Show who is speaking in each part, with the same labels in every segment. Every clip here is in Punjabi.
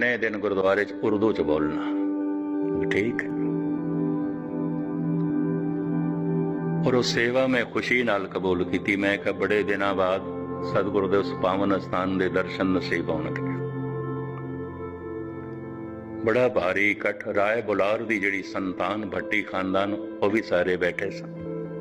Speaker 1: ਇੰਨੇ ਦਿਨ ਗੁਰਦੁਆਰੇ 'ਚ ਉਰਦੂ 'ਚ ਬੋਲਣਾ। ਠੀਕ ਹੈ। ਔਰ ਉਹ ਸੇਵਾ ਮੈਂ ਖੁਸ਼ੀ ਨਾਲ ਕਬੂਲ ਕੀਤੀ। ਮੈਂ ਕਿਹਾ ਬੜੇ ਦਿਨਾਂ ਬਾਅਦ ਸਤਿਗੁਰੂ ਦੇ ਉਸ ਪਾਵਨ ਅਸਥਾਨ ਦੇ ਦਰਸ਼ਨ ਨਸੀਬ ਹੋਣਗੇ। ਬੜਾ ਭਾਰੀ ਇਕੱਠ। ਰਾਏ ਬੁਲਾਰ ਦੀ ਜਿਹੜੀ ਸੰਤਾਨ ਭੱਟੀ ਖਾਨਦਾਨ, ਉਹ ਵੀ ਸਾਰੇ ਬੈਠੇ ਸਨ।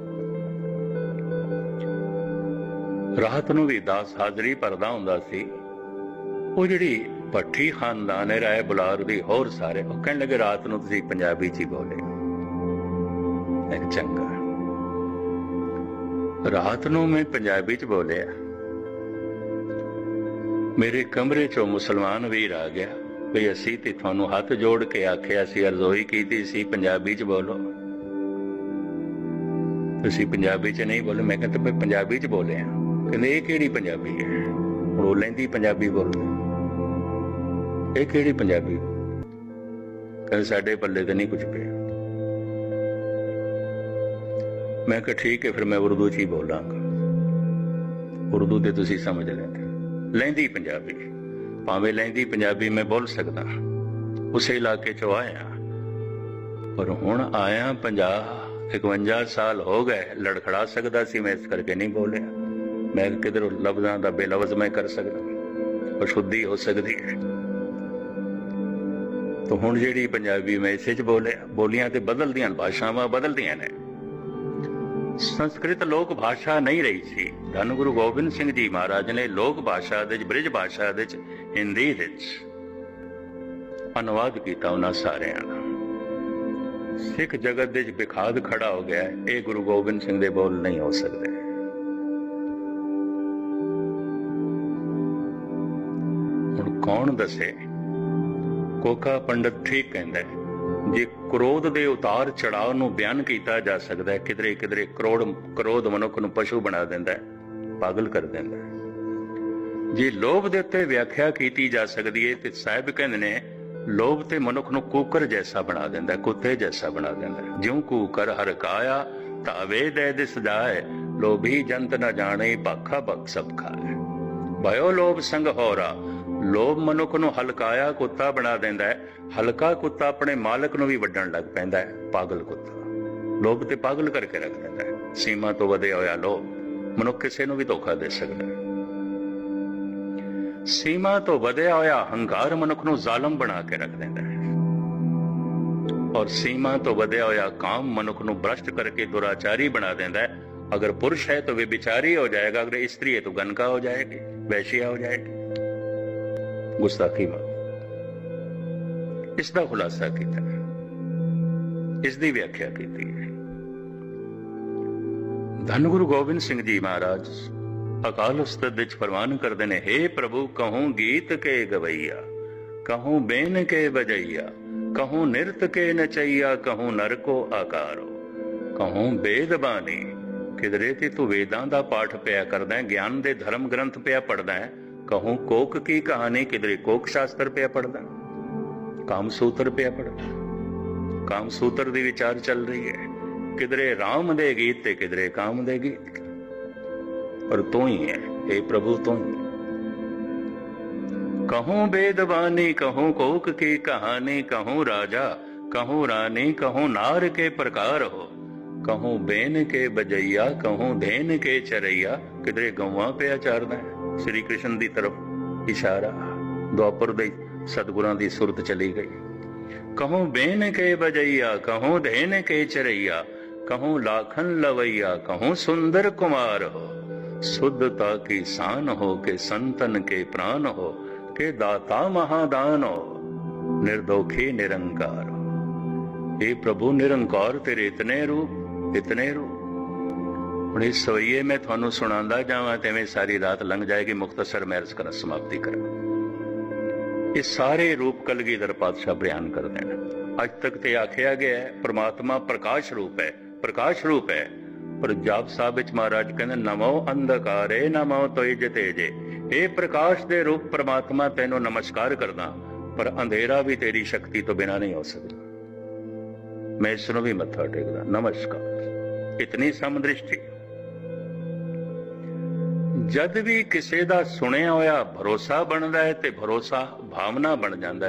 Speaker 1: ਰਾਤ ਨੂੰ ਵੀ ਦਾਸ ਹਾਜ਼ਰੀ ਭਰਦਾ ਹੁੰਦਾ ਸੀ। ਉਹ ਜਿਹੜੀ ਭੱਟੀ ਖਾਨਦਾਨ ਹੈ ਰਾਏ ਬੁਲਾਰ ਦੀ, ਹੋਰ ਸਾਰੇ, ਉਹ ਕਹਿਣ ਲੱਗੇ ਰਾਤ ਨੂੰ ਤੁਸੀਂ ਪੰਜਾਬੀ 'ਚ ਹੀ ਬੋਲੇ। ਚੰਗਾ। ਰਾਤ ਨੂੰ ਮੈਂ ਪੰਜਾਬੀ 'ਚ ਬੋਲਿਆ। ਮੇਰੇ ਕਮਰੇ 'ਚੋਂ ਮੁਸਲਮਾਨ ਵੀਰ ਆ ਗਿਆ ਵੀ ਅਸੀਂ ਤੇ ਤੁਹਾਨੂੰ ਹੱਥ ਜੋੜ ਕੇ ਆਖਿਆ ਸੀ, ਅਰਜ਼ੋਈ ਕੀਤੀ ਸੀ ਪੰਜਾਬੀ 'ਚ ਬੋਲੋ, ਤੁਸੀਂ ਪੰਜਾਬੀ 'ਚ ਨਹੀਂ ਬੋਲੇ। ਮੈਂ ਕਹਿੰਦਾ ਮੈਂ ਪੰਜਾਬੀ 'ਚ ਬੋਲਿਆ। ਕਹਿੰਦੇ ਇਹ ਕਿਹੜੀ ਪੰਜਾਬੀ ਹੈ? ਹੁਣ ਉਹ ਲੈਂਦੀ ਪੰਜਾਬੀ ਬੋਲਦੇ। ਇਹ ਕਿਹੜੀ ਪੰਜਾਬੀ? ਕਹਿੰਦੇ ਸਾਡੇ ਪੱਲੇ ਤੇ ਨਹੀਂ ਕੁਝ ਪਿਆ। ਮੈਂ ਕਿਹਾ ਠੀਕ ਹੈ, ਫਿਰ ਮੈਂ ਉਰਦੂ 'ਚ ਹੀ ਬੋਲਾਂਗਾ। ਉਰਦੂ ਤੇ ਤੁਸੀਂ ਸਮਝ ਲੈਂਦੇ। ਲਹਿੰਦੀ ਪੰਜਾਬੀ, ਭਾਵੇਂ ਲਹਿੰਦੀ ਪੰਜਾਬੀ ਮੈਂ ਬੋਲ ਸਕਦਾ, ਉਸੇ ਇਲਾਕੇ 'ਚੋਂ ਆਇਆ। ਪਰ ਹੁਣ ਆਇਆ 50-51 ਸਾਲ ਹੋ ਗਏ, ਲੜਖੜਾ ਸਕਦਾ ਸੀ ਮੈਂ, ਇਸ ਕਰਕੇ ਨਹੀਂ ਬੋਲਿਆ। ਮੈਂ ਕਿਧਰੋਂ ਲਫ਼ਜ਼ਾਂ ਦਾ ਬੇਲਫ਼ਜ਼ ਮੈਂ ਕਰ ਸਕਦਾ, ਅਸ਼ੁੱਧੀ ਹੋ ਸਕਦੀ ਹੈ। ਤਾਂ ਹੁਣ ਜਿਹੜੀ ਪੰਜਾਬੀ ਮੈਂ ਇਸੇ 'ਚ ਬੋਲਿਆ। ਬੋਲੀਆਂ ਤੇ ਬਦਲਦੀਆਂ, ਭਾਸ਼ਾਵਾਂ ਬਦਲਦੀਆਂ ਨੇ। ਸੰਸਕ੍ਰਿਤ ਲੋਕ ਭਾਸ਼ਾ ਨਹੀਂ ਰਹੀ ਸੀ। ਧੰਨ ਗੁਰੂ ਗੋਬਿੰਦ ਸਿੰਘ ਜੀ ਮਹਾਰਾਜ ਨੇ ਲੋਕ ਭਾਸ਼ਾ ਦੇ, ਬ੍ਰਿਜ ਭਾਸ਼ਾ ਦੇ, ਹਿੰਦੀ ਦੇ ਅਨੁਵਾਦ ਕੀਤਾ ਉਹਨਾਂ ਸਾਰਿਆਂ ਦਾ। ਸਿੱਖ ਜਗਤ ਦੇ ਵਿੱਚ ਵਿਖਾਦ ਖੜਾ ਹੋ ਗਿਆ, ਇਹ ਗੁਰੂ ਗੋਬਿੰਦ ਸਿੰਘ ਦੇ ਬੋਲ ਨਹੀਂ ਹੋ ਸਕਦੇ। ਹੁਣ ਕੌਣ ਦੱਸੇ? ਕੋਕਾ ਪੰਡਤ ਠੀਕ ਕਹਿੰਦਾ ਹੈ, ਜੇ ਕ੍ਰੋਧ ਦੇ ਉਤਾਰ ਚੜਾਅ ਨੂੰ ਬਿਆਨ ਕੀਤਾ ਜਾ ਸਕਦਾ ਹੈ, ਕਿਧਰੇ ਕਿਧਰੇ ਕ੍ਰੋਧ ਮਨੁੱਖ ਨੂੰ ਪਸ਼ੂ ਬਣਾ ਦਿੰਦਾ ਹੈ, ਪਾਗਲ ਕਰ ਦਿੰਦਾ ਹੈ। ਜੇ ਲੋਭ ਦੇ ਉੱਤੇ ਵਿਆਖਿਆ ਕੀਤੀ ਜਾ ਸਕਦੀ ਹੈ ਤੇ ਸਾਹਿਬ ਕਹਿੰਦੇ ਨੇ ਲੋਭ ਤੇ ਮਨੁੱਖ ਨੂੰ ਕੂਕਰ ਜੈਸਾ ਬਣਾ ਦਿੰਦਾ, ਕੁੱਤੇ ਜੈਸਾ ਬਣਾ ਦਿੰਦਾ। ਜਿਉਂ ਕੂਕਰ ਹਰ ਕਾਇਆ ਤਾਵੇ ਦੇ ਦਿਸ ਜਾਏ, ਲੋਭੀ ਜੰਤ ਨ ਜਾਣੇ ਭਾਖਾ ਭਖ ਸਭ ਖਾਏ। ਭਇਓ ਲੋਭ ਸੰਗ ਹੋਰਾ, ਲੋਭ ਮਨੁੱਖ ਨੂੰ ਹਲਕਾਇਆ ਕੁੱਤਾ ਬਣਾ ਦਿੰਦਾ ਹੈ। ਹਲਕਾ ਕੁੱਤਾ ਆਪਣੇ ਮਾਲਕ ਨੂੰ ਵੀ ਵੱਢਣ ਲੱਗ ਪੈਂਦਾ ਹੈ। ਪਾਗਲ ਕੁੱਤਾ ਲੋਭ ਤੇ ਪਾਗਲ ਕਰਕੇ ਰੱਖ ਦਿੰਦਾ ਹੈ। ਸੀਮਾ ਤੋਂ ਵਧਿਆ ਹੋਇਆ ਲੋਭ ਮਨੁੱਖ ਕਿਸੇ ਨੂੰ ਵੀ ਧੋਖਾ ਦੇ ਸਕਦਾ ਹੈ। ਸੀਮਾ ਤੋਂ ਵਧਿਆ ਹੋਇਆ ਹੰਕਾਰ ਮਨੁੱਖ ਨੂੰ ਜ਼ਾਲਮ ਬਣਾ ਕੇ ਰੱਖ ਦਿੰਦਾ ਹੈ। ਔਰ ਸੀਮਾ ਤੋਂ ਵਧਿਆ ਹੋਇਆ ਕਾਮ ਮਨੁੱਖ ਨੂੰ ਭ੍ਰਸ਼ਟ ਕਰਕੇ ਦੁਰਾਚਾਰੀ ਬਣਾ ਦਿੰਦਾ ਹੈ। ਅਗਰ ਪੁरुष है तो व्यभिचारी हो जाएगा, अगर स्त्री है तो गनका हो जाएगी, वैश्या हो जाएगी। गुस्ताखी में इसका खुलासा किया, इसकी व्याख्या की है। धन गुरु गोबिंद सिंह जी महाराज अकाल उस्तत विच फरमान करते हैं, हे प्रभु कहूं गीत के गवैया, कहूं बेन के बजैया, कहूं नृत के नचैया, कहूं नर को आकारो, कहूं वेद बानी। किधरे ते तू वेदां दा पाठ पिया करदा है, ज्ञान दे धर्म ग्रंथ पिया पढ़दा है। कहूं कोक की कहानी, किधरे कोक शास्त्र पिया पढ़दा, काम सूत्र पिया पढ़दा, काम सूत्र दी विचार चल रही है। किधरे राम दे गीत ते किधरे काम दे गीत। और तू ही है हे प्रभु, तू ही। कहूं वेदवानी, कहूं कोक की कहानी, कहूं राजा, कहूं रानी, कहूं नार के प्रकार हो, कहूं बेन के बजैया, कहूं धेन के चरैया। किधरे गौवां पे चारदा है, श्री कृष्ण दी तरफ इशारा। द्वापर दे सतगुरां दी सुरत चली गई। कहूं बेन के बजैया, कहूं धेन के चरैया, कहूं लाखन लवैया, कहूं सुंदर कुमार हो, शुद्धता की शान हो, के संतन के प्राण हो, के दाता महादान हो, निर्दोखी निरंकार हो। हे प्रभु निरंकार तेरे इतने रूप, इतने रूप। ਹੁਣ ਇਸ ਸਵਈਏ ਮੈਂ ਤੁਹਾਨੂੰ ਸੁਣਾਉਂਦਾ ਜਾਵਾਂ ਤੇ ਐਵੇਂ ਸਾਰੀ ਰਾਤ ਲੰਘ ਜਾਏਗੀ। ਮੁਖਤਸਰ ਮੈਂ ਅਰਜ਼ ਕਰਾਂ, ਸਮਾਪਤੀ ਕਰਾਂ। ਇਹ ਸਾਰੇ ਰੂਪ ਕਲਗੀਧਰ ਪਾਤਸ਼ਾਹ ਬਿਆਨ ਕਰਦੇ ਨੇ। ਅੱਜ ਤੱਕ ਤੇ ਆਖਿਆ ਗਿਆ ਹੈ ਪ੍ਰਮਾਤਮਾ ਪ੍ਰਕਾਸ਼ ਰੂਪ ਹੈ, ਪ੍ਰਕਾਸ਼ ਰੂਪ ਹੈ। ਪਰ ਜਾਪ ਸਾਹਿਬ ਵਿੱਚ ਮਹਾਰਾਜ ਕਹਿੰਦੇ ਨਮੋ ਅੰਧਕਾਰੇ ਨਮੋ ਤੋਇ ਤੇਜੇ। ਇਹ ਪ੍ਰਕਾਸ਼ ਦੇ ਰੂਪ ਪ੍ਰਮਾਤਮਾ ਤੈਨੂੰ ਨਮਸਕਾਰ ਕਰਦਾ, ਪਰ ਅੰਧੇਰਾ ਵੀ ਤੇਰੀ ਸ਼ਕਤੀ ਤੋਂ ਬਿਨਾਂ ਨਹੀਂ ਹੋ ਸਕਦਾ। ਮੈਂ ਇਸ ਨੂੰ ਵੀ ਮੱਥਾ ਟੇਕਦਾ, ਨਮਸਕਾਰ। ਇਤਨੀ ਸਮਦ੍ਰਿਸ਼ਟੀ। ਜਦ ਵੀ ਕਿਸੇ ਦਾ ਸੁਣਿਆ ਹੋਇਆ ਭਰੋਸਾ ਬਣਦਾ ਹੈ ਤੇ ਭਰੋਸਾ ਭਾਵਨਾ ਬਣ ਜਾਂਦਾ ਹੈ।